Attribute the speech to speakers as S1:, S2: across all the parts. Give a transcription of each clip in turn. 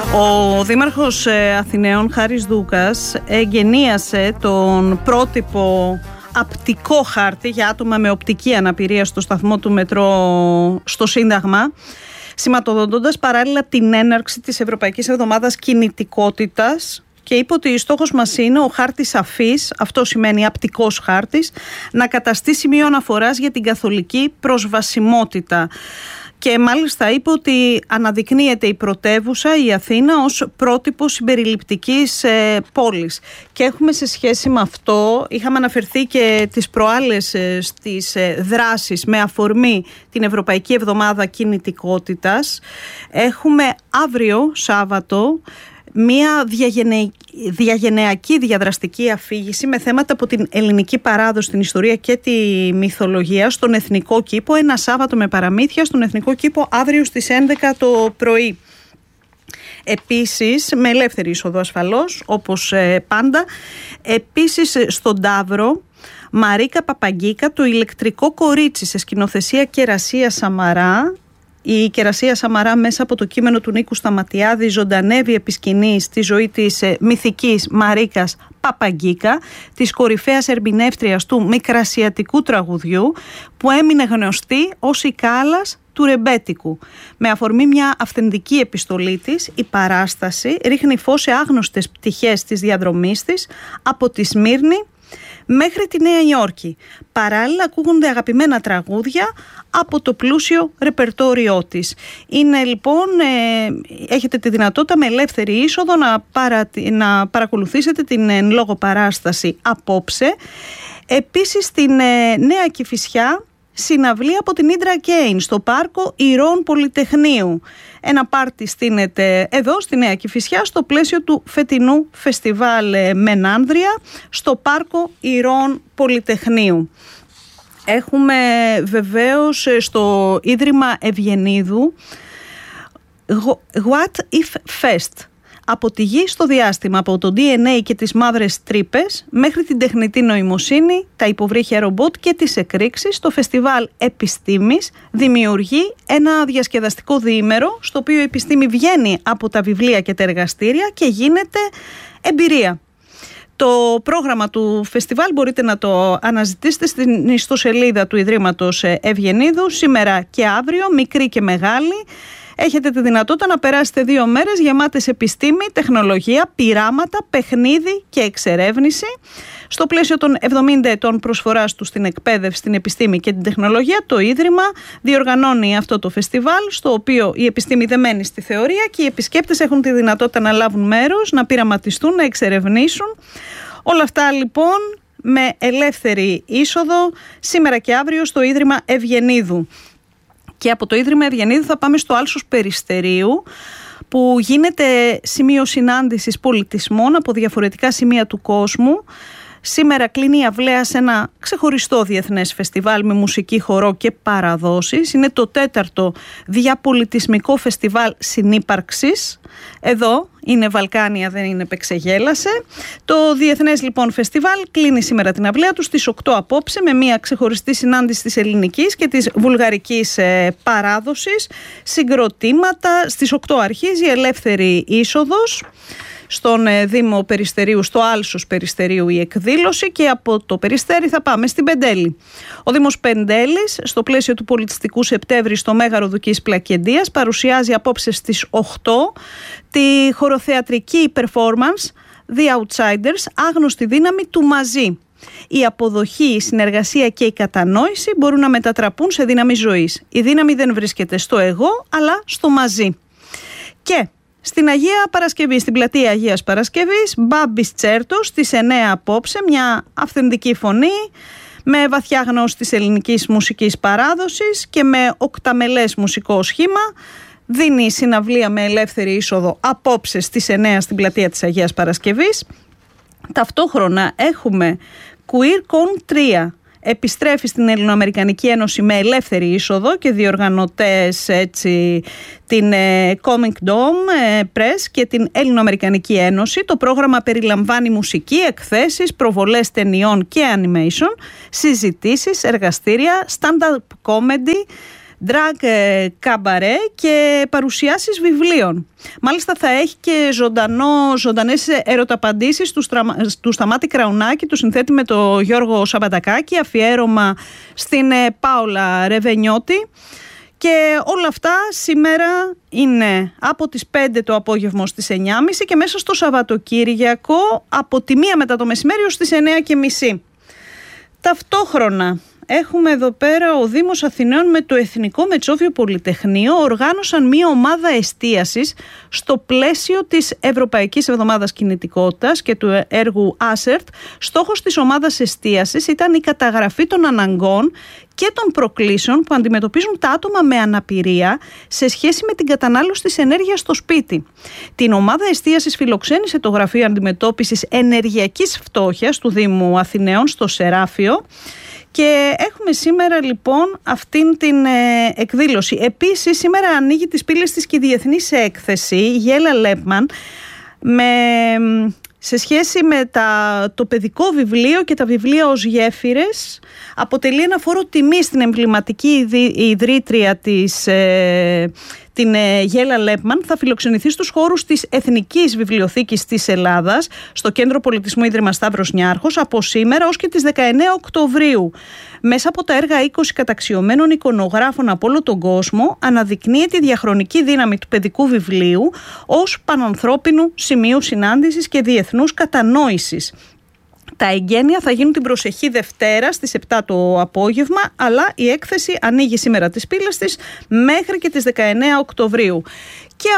S1: Ο Δήμαρχος Αθηναίων Χάρης Δούκας εγκαινίασε τον πρότυπο απτικό χάρτη για άτομα με οπτική αναπηρία στο σταθμό του μετρό στο Σύνταγμα, σηματοδοτώντας παράλληλα την έναρξη της Ευρωπαϊκής Εβδομάδας Κινητικότητας, και είπε ότι στόχος μας είναι ο χάρτης αφής, αυτό σημαίνει απτικός χάρτης, να καταστεί σημείο αναφοράς για την καθολική προσβασιμότητα. Και μάλιστα είπε ότι αναδεικνύεται η πρωτεύουσα, η Αθήνα, ως πρότυπο συμπεριληπτικής πόλης. Και έχουμε σε σχέση με αυτό, είχαμε αναφερθεί και τις προάλλες στις δράσεις με αφορμή την Ευρωπαϊκή Εβδομάδα Κινητικότητας. Έχουμε αύριο Σάββατο μία διαγενειακή διαδραστική αφήγηση με θέματα από την ελληνική παράδοση, την ιστορία και τη μυθολογία στον Εθνικό Κήπο. Ένα Σάββατο με παραμύθια στον Εθνικό Κήπο αύριο στις 11 το πρωί. Επίσης, με ελεύθερη είσοδο ασφαλώς, όπως πάντα. Επίσης, στον Ταύρο, Μαρίκα Παπαγκίκα, το ηλεκτρικό κορίτσι, σε σκηνοθεσία Κερασία Σαμαρά. Η Κερασία Σαμαρά, μέσα από το κείμενο του Νίκου Σταματιάδη, ζωντανεύει επί σκηνής στη ζωή της μυθικής Μαρίκας Παπαγκίκα, της κορυφαίας ερμηνεύτριας του μικρασιατικού τραγουδιού, που έμεινε γνωστή ως η Κάλλας του ρεμπέτικου. Με αφορμή μια αυθεντική επιστολή της, η παράσταση ρίχνει φως σε άγνωστες πτυχές της διαδρομής της από τη Σμύρνη μέχρι τη Νέα Υόρκη. Παράλληλα ακούγονται αγαπημένα τραγούδια από το πλούσιο ρεπερτόριό της. Είναι λοιπόν, έχετε τη δυνατότητα με ελεύθερη είσοδο να παρακολουθήσετε την εν λόγω παράσταση απόψε. Επίσης στην Νέα Κηφισιά, συναυλία από την Ίντρα Κέιν στο Πάρκο Ηρών Πολυτεχνείου. Ένα πάρτι στείνεται εδώ στη Νέα Κηφισιά στο πλαίσιο του φετινού φεστιβάλ Μενάνδρια στο Πάρκο Ηρών Πολυτεχνείου. Έχουμε βεβαίως στο Ίδρυμα Ευγενίδου What If Fest. Από τη γη στο διάστημα, από το DNA και τις μαύρες τρύπες μέχρι την τεχνητή νοημοσύνη, τα υποβρύχια ρομπότ και τις εκρήξεις, το φεστιβάλ Επιστήμης δημιουργεί ένα διασκεδαστικό διήμερο στο οποίο η επιστήμη βγαίνει από τα βιβλία και τα εργαστήρια και γίνεται εμπειρία. Το πρόγραμμα του φεστιβάλ μπορείτε να το αναζητήσετε στην ιστοσελίδα του Ιδρύματος Ευγενίδου. Σήμερα και αύριο, μικρή και μεγάλη, έχετε τη δυνατότητα να περάσετε 2 μέρες γεμάτες επιστήμη, τεχνολογία, πειράματα, παιχνίδι και εξερεύνηση. Στο πλαίσιο των 70 ετών προσφοράς του στην εκπαίδευση, την επιστήμη και την τεχνολογία, το Ίδρυμα διοργανώνει αυτό το φεστιβάλ, στο οποίο η επιστήμη δεν μένει στη θεωρία και οι επισκέπτες έχουν τη δυνατότητα να λάβουν μέρος, να πειραματιστούν, να εξερευνήσουν. Όλα αυτά λοιπόν με ελεύθερη είσοδο σήμερα και αύριο στο Ίδρυμα Ευγενίδου. Και από το Ίδρυμα Ευγενίδου θα πάμε στο Άλσος Περιστερίου, που γίνεται σημείο συνάντησης πολιτισμών από διαφορετικά σημεία του κόσμου. Σήμερα κλείνει η αυλαία σε ένα ξεχωριστό διεθνές φεστιβάλ με μουσική, χορό και παραδόσεις. Είναι το 4ο διαπολιτισμικό φεστιβάλ συνύπαρξης. Εδώ είναι Βαλκάνια, δεν είναι Πεξεγέλασε. Το διεθνές λοιπόν φεστιβάλ κλείνει σήμερα την αυλαία του στις 8 απόψε με μια ξεχωριστή συνάντηση της ελληνικής και της βουλγαρικής παράδοσης. Συγκροτήματα, στις 8 αρχίζει η ελεύθερη είσοδος. Στον Δήμο Περιστερίου, στο Άλσος Περιστερίου η εκδήλωση, και από το Περιστέρι θα πάμε στην Πεντέλη. Ο Δήμος Πεντέλης, στο πλαίσιο του Πολιτιστικού Σεπτέμβρη στο Μέγαρο Δουκής Πλακεντίας, παρουσιάζει απόψε στις 8 τη χοροθεατρική performance The Outsiders, άγνωστη δύναμη του μαζί. Η αποδοχή, η συνεργασία και η κατανόηση μπορούν να μετατραπούν σε δύναμη ζωής. Η δύναμη δεν βρίσκεται στο εγώ, αλλά στο μαζί. Και στην Αγία Παρασκευή, στην πλατεία Αγίας Παρασκευής, Μπάμπης Τσέρτος στις 9 απόψε, μια αυθεντική φωνή με βαθιά γνώση της ελληνικής μουσικής παράδοσης και με οκταμελές μουσικό σχήμα. Δίνει συναυλία με ελεύθερη είσοδο απόψε στις 9 στην πλατεία της Αγίας Παρασκευής. Ταυτόχρονα έχουμε QueerCon 3. Επιστρέφει στην Ελληνοαμερικανική Ένωση με ελεύθερη είσοδο και διοργανωτές έτσι την Comic Dome Press και την Ελληνοαμερικανική Ένωση. Το πρόγραμμα περιλαμβάνει μουσική, εκθέσεις, προβολές ταινιών και animation, συζητήσεις, εργαστήρια, stand-up comedy, drag cabaret και παρουσιάσεις βιβλίων. Μάλιστα θα έχει και ζωντανές ερωταπαντήσεις του Σταμάτη Κραουνάκη, του συνθέτη με τον Γιώργο Σαμπατακάκη, αφιέρωμα στην Πάολα Ρεβενιώτη. Και όλα αυτά σήμερα είναι από τις 5 το απόγευμα στις 9.30 και μέσα στο Σαββατοκύριακο από τη 1 μετά το μεσημέρι ως τις 9.30. Ταυτόχρονα έχουμε εδώ πέρα ο Δήμος Αθηναίων με το Εθνικό Μετσόβιο Πολυτεχνείο οργάνωσαν μία ομάδα εστίασης στο πλαίσιο της Ευρωπαϊκής Εβδομάδας Κινητικότητας και του έργου ASERT. Στόχος της ομάδας εστίασης ήταν η καταγραφή των αναγκών και των προκλήσεων που αντιμετωπίζουν τα άτομα με αναπηρία σε σχέση με την κατανάλωση της ενέργειας στο σπίτι. Την ομάδα εστίασης φιλοξένησε το Γραφείο Αντιμετώπισης Ενεργειακής Φτώχειας του Δήμου Αθηναίων στο Σεράφιο. Και έχουμε σήμερα λοιπόν αυτήν την εκδήλωση. Επίσης σήμερα ανοίγει τις πύλες της και η διεθνής έκθεση Γέλα Λέπμαν σε σχέση με το παιδικό βιβλίο και τα βιβλία ως γέφυρες. Αποτελεί ένα φόρο τιμή στην εμβληματική ιδρύτρια της την Γέλα Λέπμαν. Θα φιλοξενηθεί στους χώρους της Εθνικής Βιβλιοθήκης της Ελλάδας στο Κέντρο Πολιτισμού Ίδρυμα Σταύρος Νιάρχος από σήμερα ως και τις 19 Οκτωβρίου. Μέσα από τα έργα 20 καταξιωμένων εικονογράφων από όλο τον κόσμο αναδεικνύεται η διαχρονική δύναμη του παιδικού βιβλίου ως πανανθρώπινου σημείου συνάντησης και διεθνούς κατανόησης. Τα εγγένεια θα γίνουν την προσεχή Δευτέρα στις 7 το απόγευμα, αλλά η έκθεση ανοίγει σήμερα τις πύλες της μέχρι και τις 19 Οκτωβρίου. Και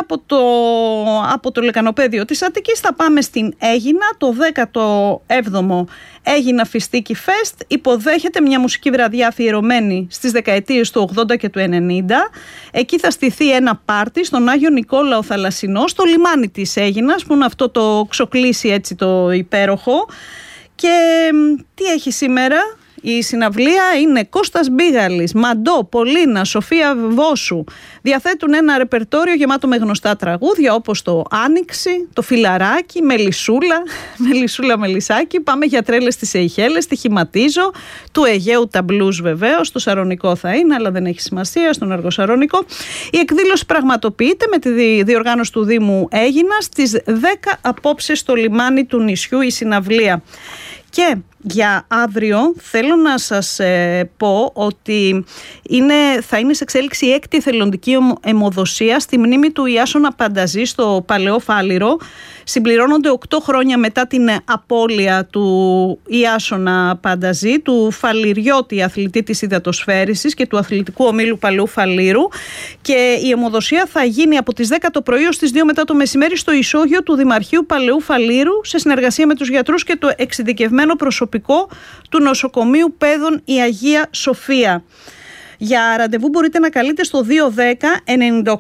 S1: από το λεκανοπέδιο της Αττικής θα πάμε στην Αίγινα. Το 17ο Αίγινα Φιστίκι Φεστ υποδέχεται μια μουσική βραδιά αφιερωμένη στις δεκαετίες του 80 και του 90. Εκεί θα στηθεί ένα πάρτι στον Άγιο Νικόλαο Θαλασσινό, στο λιμάνι της Αίγινας, που είναι αυτό το ξοκλήσι έτσι το υπέροχο. Και τι έχει σήμερα? Η συναυλία είναι Κώστας Μπίγαλης, Μαντό, Πολίνα, Σοφία Βόσου. Διαθέτουν ένα ρεπερτόριο γεμάτο με γνωστά τραγούδια όπως το Άνοιξη, το Φιλαράκι, Μελισσούλα Μελισσάκι. Πάμε για τρέλες στις Σεϊχέλες, τη Χηματίζω, του Αιγαίου τα μπλουζ βεβαίως, στο Σαρονικό θα είναι, αλλά δεν έχει σημασία, στον Αργοσαρονικό. Η εκδήλωση πραγματοποιείται με τη διοργάνωση του Δήμου Αίγινας στις 10 απόψε στο λιμάνι του νησιού η συναυλία. Και για αύριο θέλω να σας πω ότι θα είναι σε εξέλιξη η 6η εθελοντική αιμοδοσία στη μνήμη του Ιάσονα Πανταζή στο Παλαιό Φάληρο. Συμπληρώνονται 8 χρόνια μετά την απώλεια του Ιάσονα Πανταζή, του φαληριώτη αθλητή της υδατοσφαίρισης και του αθλητικού ομίλου Παλαιού Φαλήρου. Και η αιμοδοσία θα γίνει από τις 10 το πρωί ως τις 2 μετά το μεσημέρι στο ισόγειο του Δημαρχείου Παλαιού Φαλήρου, σε συνεργασία με τους γιατρούς και το εξειδικευμένο προσωπικό του νοσοκομείου Παιδών η Αγία Σοφία. Για ραντεβού μπορείτε να καλείτε στο 210 98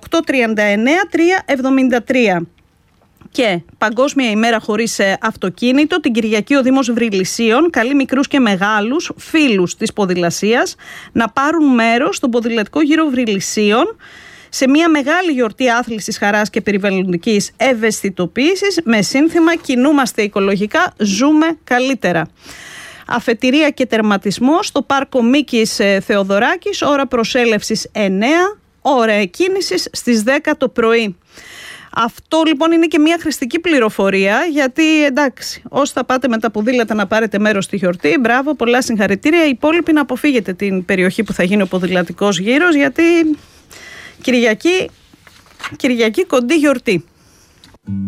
S1: 39 373. Και Παγκόσμια ημέρα χωρίς αυτοκίνητο, την Κυριακή ο Δήμος Βρυλισσίων καλεί μικρούς και μεγάλους φίλους της ποδηλασίας να πάρουν μέρος στον ποδηλατικό γύρο Βρυλισσίων, σε μια μεγάλη γιορτή άθλησης, χαράς και περιβαλλοντικής ευαισθητοποίησης με σύνθημα «Κινούμαστε οικολογικά, ζούμε καλύτερα». Αφετηρία και τερματισμό στο πάρκο Μίκης Θεοδωράκης, ώρα προσέλευσης 9, ώρα εκκίνησης στις 10 το πρωί. Αυτό λοιπόν είναι και μια χρηστική πληροφορία, γιατί εντάξει, όσοι θα πάτε με τα ποδήλατα να πάρετε μέρος στη γιορτή, μπράβο, πολλά συγχαρητήρια. Οι υπόλοιποι να αποφύγετε την περιοχή που θα γίνει ο ποδηλατικός γύρος, γιατί Κυριακή κοντή γιορτή.